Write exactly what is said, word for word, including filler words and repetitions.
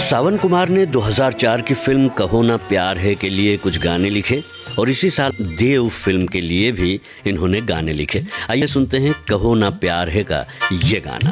सावन कुमार ने दो हज़ार चार की फिल्म कहो ना प्यार है के लिए कुछ गाने लिखे और इसी साल देव फिल्म के लिए भी इन्होंने गाने लिखे। आइए सुनते हैं कहो ना प्यार है का ये गाना।